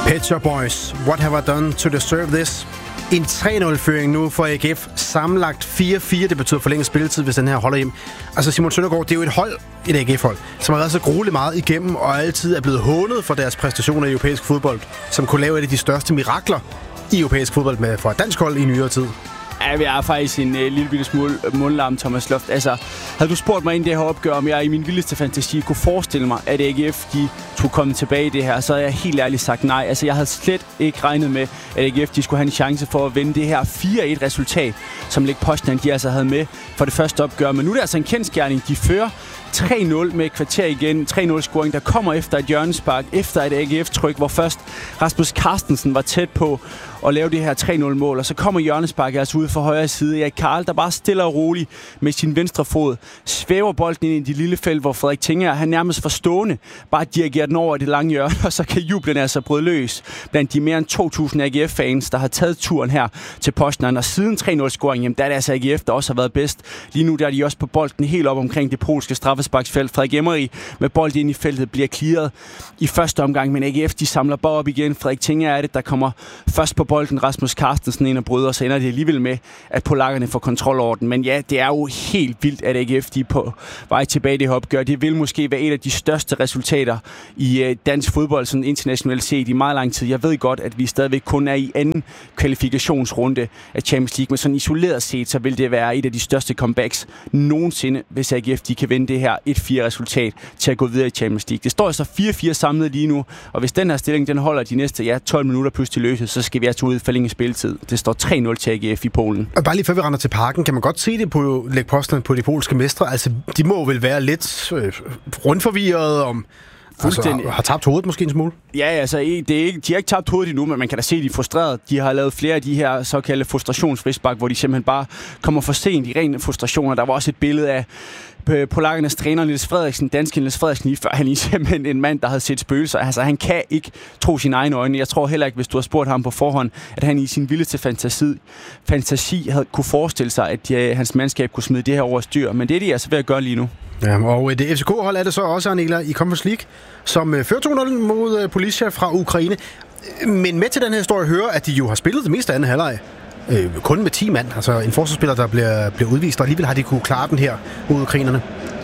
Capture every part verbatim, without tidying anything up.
Pet Shop Boys, What Have I Done to Deserve This? En tre nul-føring nu for A G F. Sammenlagt fire fire. Det betyder forlænget spilletid, hvis den her holder hjem. Altså Simon Søndergaard, det er jo et hold, et A G F-hold, som har været så grueligt meget igennem, og altid er blevet hånet for deres præstationer i europæisk fodbold, som kunne lave et af de største mirakler i europæisk fodbold med for et dansk hold i nyere tid. Ja, vi er faktisk en øh, lille bitte smule mundlarm, Thomas Loft. Altså, havde du spurgt mig inden det her opgør, om jeg i min vildeste fantasi kunne forestille mig, at A G F de skulle komme tilbage i det her, så havde jeg helt ærligt sagt nej. Altså, jeg havde slet ikke regnet med, at A G F de skulle have en chance for at vinde det her fire et resultat, som Lech Poznan de altså havde med for det første opgør. Men nu er det altså en kendsgerning. De fører tre nul med et kvarter igen. tre nul-scoring, der kommer efter et hjørnespark, efter et A G F-tryk, hvor først Rasmus Carstensen var tæt på at lave det her tre nul-mål. Og så kommer hjørnesparket altså ud for højre side. Erik Karl, der bare stille og roligt med sin venstre fod, svæver bolden ind i det lille felt, hvor Frederik Tinger, han nærmest forstående, bare dirigerer den over det lange hjørne, og så kan jublen altså bryde løs blandt de mere end to tusind A G F-fans, der har taget turen her til Poznan. Og siden tre nul-scoring, jamen der er det altså A G F, der også har været bedst. Lige nu der er de også på bolden helt op omkring det polske straffesparksfelt. Frederik Emery med bold ind i feltet bliver clearet i første omgang, men A G F de samler bare op igen. Frederik Tinger er det, der kommer først på bolden. Rasmus Carstensen ind og bryder, så ender det alligevel med, at polakkerne får kontrol over den. Men ja, det er jo helt vildt, at A G F de er på vej tilbage i det her opgør. Det vil måske være et af de største resultater i dansk fodbold, sådan internationalt set i meget lang tid. Jeg ved godt, at vi stadigvæk kun er i anden kvalifikationsrunde af Champions League, men sådan isoleret set, så vil det være et af de største comebacks nogensinde, hvis A G F de kan vinde det her et fire resultat til at gå videre i Champions League. Det står altså fire fire samlet lige nu, og hvis den her stilling den holder de næste ja, tolv minutter plus til løse, så skal vi altså ud i forlænget spilletid. Det står tre nul til A G F i Polen. Og bare lige før vi render til parken, kan man godt se det på Lech Poznan, på de polske mestre. Altså, de må vel være lidt øh, rundforvirret om... Altså, har tabt hovedet måske en smule? Ja, altså, det er ikke, de har ikke tabt hovedet endnu, men man kan da se, at de er frustrerede. De har lavet flere af de her såkaldte frustrationsfrispark, hvor de simpelthen bare kommer for sent i rene frustrationer. Der var også et billede af polakkernes træner Niels Frederiksen, danske Niels Frederiksen, lige før han er simpelthen en mand, der havde set spøgelser. Altså, han kan ikke tro sine egne øjne. Jeg tror heller ikke, hvis du har spurgt ham på forhånd, at han i sin vildeste fantasi, fantasi havde kunne forestille sig, at de, hans mandskab kunne smide det her over styr. Men det er de altså ved at gøre lige nu. Ja, og det F C K-hold er det så også, Arnela, i Conference League, som fører to nul mod Policia fra Ukraine. Men med til den her historie hører, at de jo har spillet det meste af anden halvleg. Øh, kun med ti mand, altså en forsvarsspiller, der bliver, bliver udvist, og alligevel har de kunne klare den her mod ukrainerne.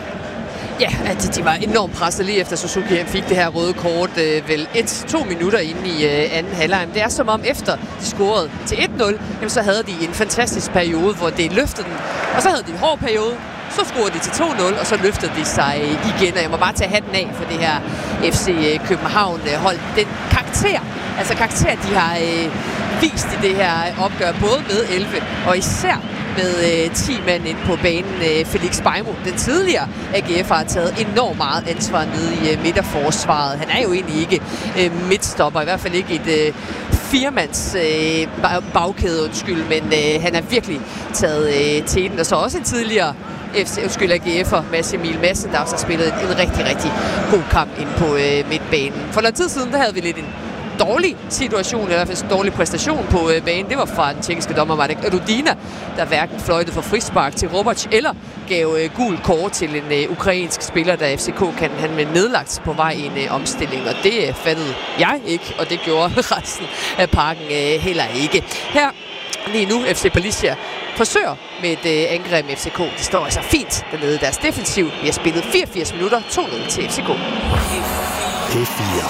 Ja, at de var enormt presset lige efter Suzuki han fik det her røde kort øh, vel et to minutter inde i øh, anden halvleg. Det er som om efter de scorede til et nul, jamen, så havde de en fantastisk periode, hvor det løftede den, og så havde de en hård periode. Så scorede de til to nul, og så løftede de sig igen. Og jeg må bare tage hatten af for det her F C København-hold. Den karakter, altså karakter, de har øh, vist i det her opgør, både med elleve og især med øh, ti mand ind på banen. Øh, Felix Beimo, den tidligere A G F, har taget enormt meget ansvar nede i øh, midterforsvaret. Han er jo egentlig ikke øh, midtstopper, i hvert fald ikke et øh, firemands øh, bagkæde, undskyld, men øh, han har virkelig taget øh, teten. Og så også en tidligere F C, undskyld, A G F'er, Mads Emil Madsen, der også har spillet en, en rigtig, rigtig god kamp inde på øh, midtbanen. For noget tid siden, der havde vi lidt en dårlig situation, eller i hvert fald en dårlig præstation på øh, banen. Det var fra den tjekkiske dommer Marek Rudina, der hverken fløjtede for frispark til Robac, eller gav øh, gul kort til en øh, ukrainsk spiller, der F C K kan han med nedlagt på vej i en øh, omstilling. Og det øh, fattede jeg ikke, og det gjorde resten af parken øh, heller ikke. Her lige nu F C Policia forsøger med et øh, angreb med F C K. De står altså fint dernede i deres defensiv. Vi har spillet fireogfirs minutter, to nul til F C K. P fire.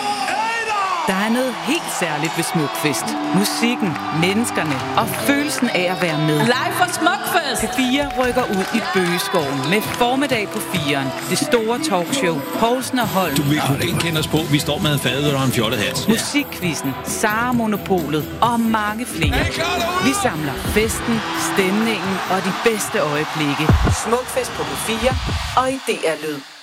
Der er noget helt særligt ved Smukfest. Musikken, menneskerne og følelsen af at være med. Live fra Smukfest! P fire rykker ud i Bøgeskoven med formiddag på firen. Det store talkshow, Poulsen og Holm. Du vil kunne genkende os på, vi står med fadet og en fjollet hat. Musikquizzen, Sara Monopolet og mange flere. Vi samler festen, stemningen og de bedste øjeblikke. Smukfest på P fire og i D R Lyd.